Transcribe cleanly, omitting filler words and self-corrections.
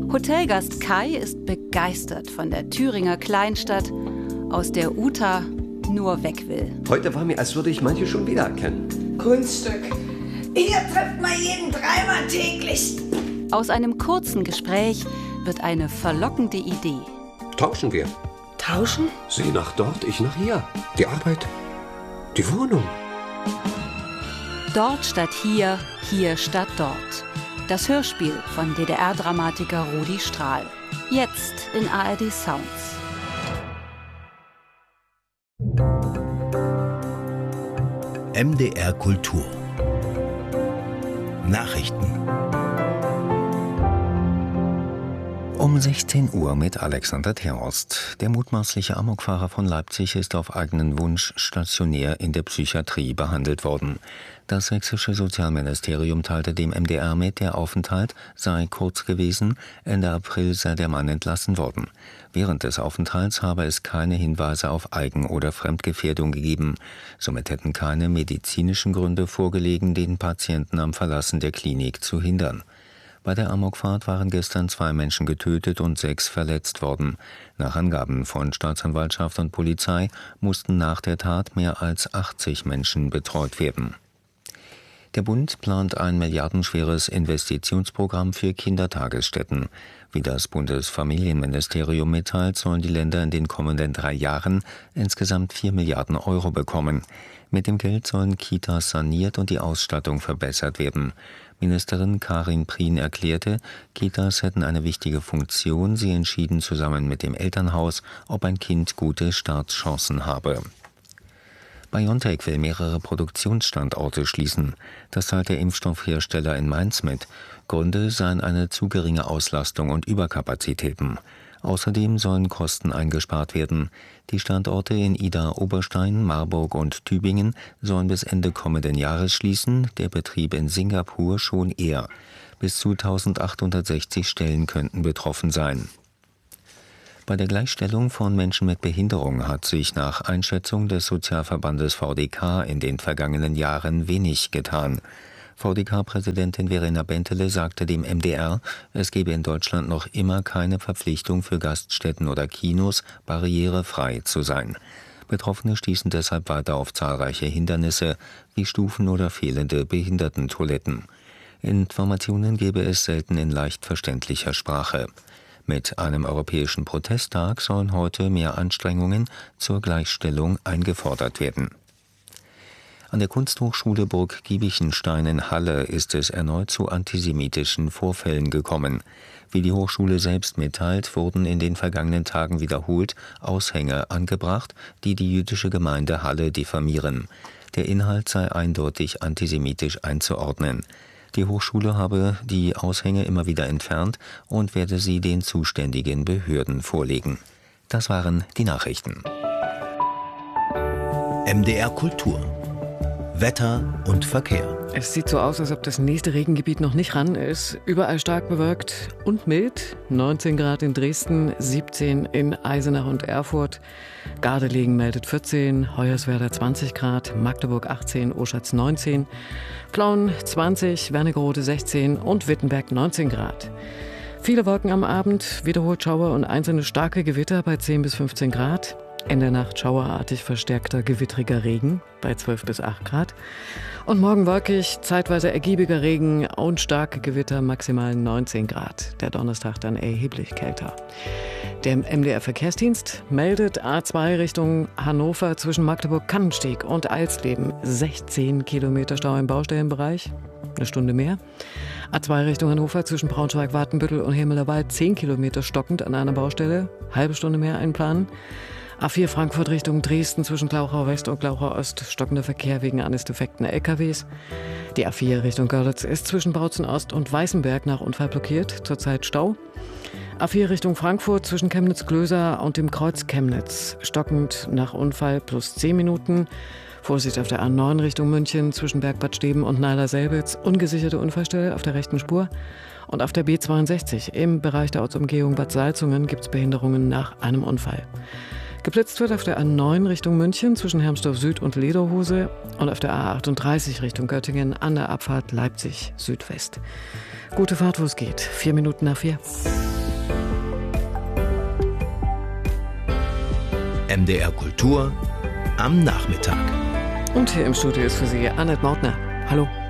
Hotelgast Kai ist begeistert von der Thüringer Kleinstadt, aus der Uta nur weg will. Heute war mir, als würde ich manche schon wiedererkennen. Kunststück. Hier trifft man jeden dreimal täglich. Aus einem kurzen Gespräch wird eine verlockende Idee. Tauschen wir. Tauschen? Sie nach dort, ich nach hier. Die Arbeit, die Wohnung. Dort statt hier, hier statt dort. Das Hörspiel von DDR-Dramatiker Rudi Strahl. Jetzt in ARD Sounds. MDR Kultur. Nachrichten. Um 16 Uhr mit Alexander Terhorst. Der mutmaßliche Amokfahrer von Leipzig ist auf eigenen Wunsch stationär in der Psychiatrie behandelt worden. Das sächsische Sozialministerium teilte dem MDR mit, der Aufenthalt sei kurz gewesen, Ende April sei der Mann entlassen worden. Während des Aufenthalts habe es keine Hinweise auf Eigen- oder Fremdgefährdung gegeben. Somit hätten keine medizinischen Gründe vorgelegen, den Patienten am Verlassen der Klinik zu hindern. Bei der Amokfahrt waren gestern 2 Menschen getötet und 6 verletzt worden. Nach Angaben von Staatsanwaltschaft und Polizei mussten nach der Tat mehr als 80 Menschen betreut werden. Der Bund plant ein milliardenschweres Investitionsprogramm für Kindertagesstätten. Wie das Bundesfamilienministerium mitteilt, sollen die Länder in den kommenden 3 Jahren insgesamt 4 Milliarden Euro bekommen. Mit dem Geld sollen Kitas saniert und die Ausstattung verbessert werden. Ministerin Karin Prien erklärte, Kitas hätten eine wichtige Funktion. Sie entschieden zusammen mit dem Elternhaus, ob ein Kind gute Startchancen habe. BioNTech will mehrere Produktionsstandorte schließen. Das teilt der Impfstoffhersteller in Mainz mit. Gründe seien eine zu geringe Auslastung und Überkapazitäten. Außerdem sollen Kosten eingespart werden. Die Standorte in Idar-Oberstein, Marburg und Tübingen sollen bis Ende kommenden Jahres schließen, der Betrieb in Singapur schon eher. Bis zu 1860 Stellen könnten betroffen sein. Bei der Gleichstellung von Menschen mit Behinderung hat sich nach Einschätzung des Sozialverbandes VDK in den vergangenen Jahren wenig getan. VDK-Präsidentin Verena Bentele sagte dem MDR, es gebe in Deutschland noch immer keine Verpflichtung für Gaststätten oder Kinos, barrierefrei zu sein. Betroffene stießen deshalb weiter auf zahlreiche Hindernisse, wie Stufen oder fehlende Behindertentoiletten. Informationen gebe es selten in leicht verständlicher Sprache. Mit einem europäischen Protesttag sollen heute mehr Anstrengungen zur Gleichstellung eingefordert werden. An der Kunsthochschule Burg Giebichenstein in Halle ist es erneut zu antisemitischen Vorfällen gekommen. Wie die Hochschule selbst mitteilt, wurden in den vergangenen Tagen wiederholt Aushänge angebracht, die die jüdische Gemeinde Halle diffamieren. Der Inhalt sei eindeutig antisemitisch einzuordnen. Die Hochschule habe die Aushänge immer wieder entfernt und werde sie den zuständigen Behörden vorlegen. Das waren die Nachrichten. MDR Kultur. Wetter und Verkehr. Es sieht so aus, als ob das nächste Regengebiet noch nicht ran ist. Überall stark bewölkt und mild. 19 Grad in Dresden, 17 in Eisenach und Erfurt. Gardelegen meldet 14, Hoyerswerda 20 Grad, Magdeburg 18, Oschatz 19, Plauen 20, Wernigerode 16 und Wittenberg 19 Grad. Viele Wolken am Abend, wiederholt Schauer und einzelne starke Gewitter bei 10 bis 15 Grad. In der Nacht schauerartig verstärkter, gewittriger Regen bei 12 bis 8 Grad. Und morgen wolkig, zeitweise ergiebiger Regen und starke Gewitter, maximal 19 Grad. Der Donnerstag dann erheblich kälter. Der MDR-Verkehrsdienst meldet A2 Richtung Hannover zwischen Magdeburg-Kannensteg und Eilsleben 16 Kilometer Stau im Baustellenbereich, eine Stunde mehr. A2 Richtung Hannover zwischen Braunschweig-Wartenbüttel und Hemmelerwald 10 Kilometer stockend an einer Baustelle, halbe Stunde mehr einplanen. A4 Frankfurt Richtung Dresden zwischen Glauchau West und Glauchau Ost, stockender Verkehr wegen eines defekten LKWs. Die A4 Richtung Görlitz ist zwischen Bautzen Ost und Weißenberg nach Unfall blockiert, zurzeit Stau. A4 Richtung Frankfurt zwischen Chemnitz-Klöser und dem Kreuz Chemnitz, stockend nach Unfall plus 10 Minuten. Vorsicht auf der A9 Richtung München zwischen Bergbad Steben und Neiler-Selbitz, ungesicherte Unfallstelle auf der rechten Spur. Und auf der B62 im Bereich der Ortsumgehung Bad Salzungen gibt es Behinderungen nach einem Unfall. Geblitzt wird auf der A9 Richtung München zwischen Hermsdorf Süd und Lederhose und auf der A38 Richtung Göttingen an der Abfahrt Leipzig Südwest. Gute Fahrt, wo es geht. 4 Minuten nach 4. MDR Kultur am Nachmittag. Und hier im Studio ist für Sie Annette Mautner. Hallo.